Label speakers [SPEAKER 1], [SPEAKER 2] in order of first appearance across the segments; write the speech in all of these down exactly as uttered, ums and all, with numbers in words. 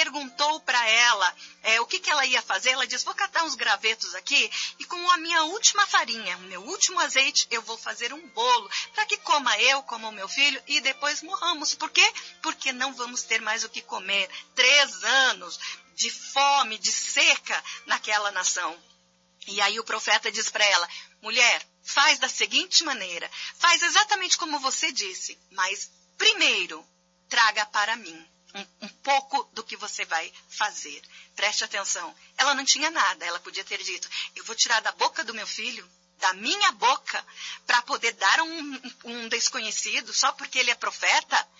[SPEAKER 1] perguntou para ela é, o que, que ela ia fazer. Ela disse, vou catar uns gravetos aqui e com a minha última farinha, o meu último azeite, eu vou fazer um bolo para que coma eu, coma o meu filho e depois morramos. Por quê? Porque não vamos ter mais o que comer. Três anos de fome, de seca naquela nação. E aí o profeta diz para ela, mulher, faz da seguinte maneira, faz exatamente como você disse, mas primeiro traga para mim um, um pouco do que você vai fazer. Preste atenção, ela não tinha nada, ela podia ter dito, eu vou tirar da boca do meu filho, da minha boca, para poder dar a um, um desconhecido só porque ele é profeta.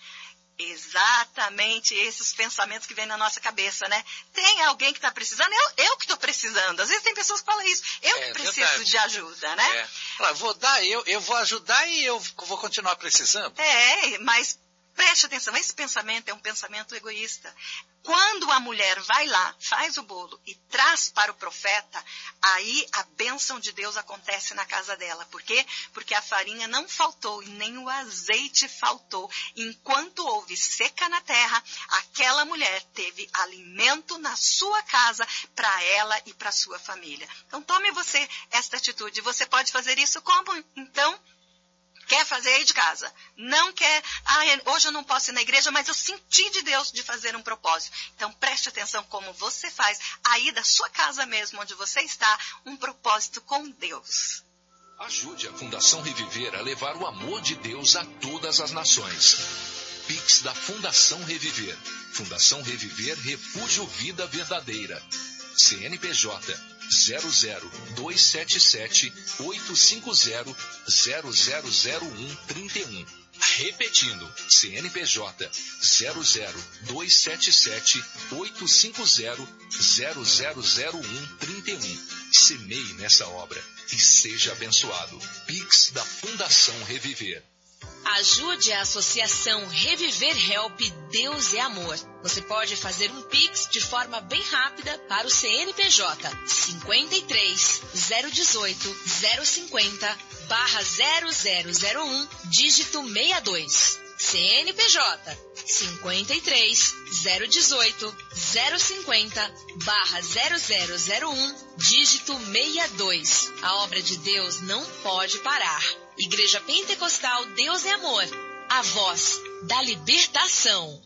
[SPEAKER 1] Exatamente esses pensamentos que vêm na nossa cabeça, né? Tem alguém que está precisando? Eu, eu que estou precisando. Às vezes tem pessoas que falam isso. Eu
[SPEAKER 2] é,
[SPEAKER 1] que preciso
[SPEAKER 2] verdade.
[SPEAKER 1] de ajuda, né?
[SPEAKER 2] É. Ela, vou dar, eu, eu vou ajudar e eu vou continuar precisando.
[SPEAKER 1] É, mas preste atenção, esse pensamento é um pensamento egoísta. Quando a mulher vai lá, faz o bolo e traz para o profeta, aí a bênção de Deus acontece na casa dela. Por quê? Porque a farinha não faltou e nem o azeite faltou. Enquanto houve seca na terra, aquela mulher teve alimento na sua casa para ela e para sua família. Então tome você esta atitude. Você pode fazer isso como? Então, quer fazer aí de casa. Não quer, ah, hoje eu não posso ir na igreja, mas eu senti de Deus de fazer um propósito. Então preste atenção como você faz aí da sua casa mesmo, onde você está, um propósito com Deus.
[SPEAKER 3] Ajude a Fundação Reviver a levar o amor de Deus a todas as nações. Pix da Fundação Reviver. Fundação Reviver Refúgio Vida Verdadeira. C N P J zero zero dois sete sete oito cinco zero zero zero zero um três um. Repetindo, C N P J zero zero dois sete sete oito cinco zero zero zero zero um três um. Semeie nessa obra e seja abençoado. Pix da Fundação Reviver.
[SPEAKER 4] Ajude a Associação Reviver Help Deus é Amor. Você pode fazer um Pix de forma bem rápida para o C N P J cinquenta e três, zero dezoito, zero cinquenta, barra zero zero zero um, dígito sessenta e dois. C N P J cinquenta e três, zero dezoito, zero cinquenta, barra zero zero zero um, dígito sessenta e dois. A obra de Deus não pode parar. Igreja Pentecostal Deus é Amor, a voz da libertação.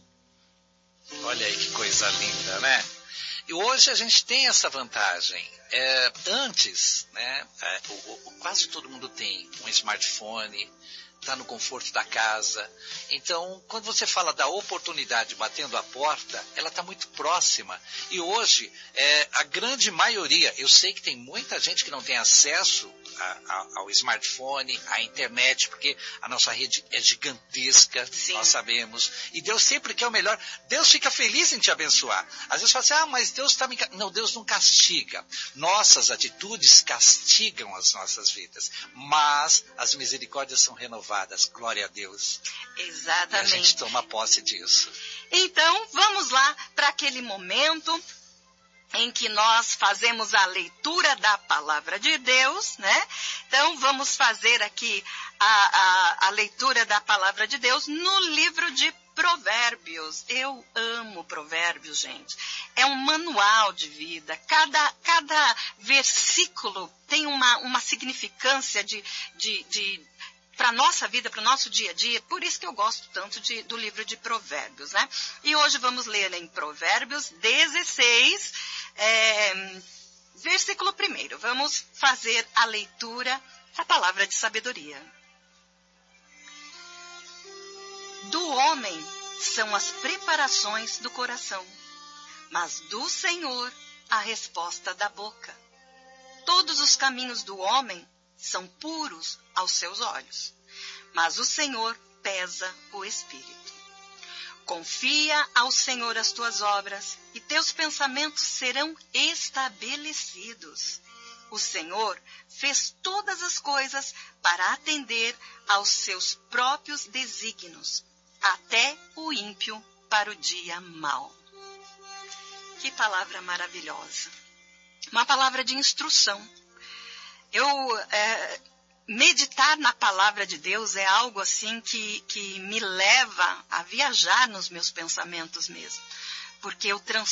[SPEAKER 2] Olha aí que coisa linda, né? E hoje a gente tem essa vantagem. É, antes, né, é, o, o, quase todo mundo tem um smartphone, está no conforto da casa. Então, quando você fala da oportunidade batendo a porta, ela está muito próxima. E hoje, é, a grande maioria, eu sei que tem muita gente que não tem acesso a, a, ao smartphone, à internet, porque a nossa rede é gigantesca, sim, nós sabemos. E Deus sempre quer o melhor. Deus fica feliz em te abençoar. Às vezes fala assim, ah, mas Deus está me... Não, Deus não castiga. Nossas atitudes castigam as nossas vidas. Mas as misericórdias são renovadas. Glória a Deus.
[SPEAKER 1] Exatamente.
[SPEAKER 2] E a gente toma posse disso.
[SPEAKER 1] Então, vamos lá para aquele momento em que nós fazemos a leitura da palavra de Deus, né? Então, vamos fazer aqui a, a, a leitura da palavra de Deus no livro de Provérbios. Eu amo Provérbios, gente. É um manual de vida. Cada, cada versículo tem uma, uma significância de... de, de para a nossa vida, para o nosso dia a dia. Por isso que eu gosto tanto de, do livro de Provérbios, né? E hoje vamos ler em Provérbios dezesseis, é, versículo primeiro. Vamos fazer a leitura da palavra de sabedoria. Do homem são as preparações do coração, mas do Senhor a resposta da boca. Todos os caminhos do homem são puros aos seus olhos, mas o Senhor pesa o espírito. Confia ao Senhor as tuas obras, e teus pensamentos serão estabelecidos. O Senhor fez todas as coisas para atender aos seus próprios desígnios, até o ímpio para o dia mau. Que palavra maravilhosa! Uma palavra de instrução. Eu, é, meditar na palavra de Deus é algo assim que, que me leva a viajar nos meus pensamentos mesmo. Porque eu transformo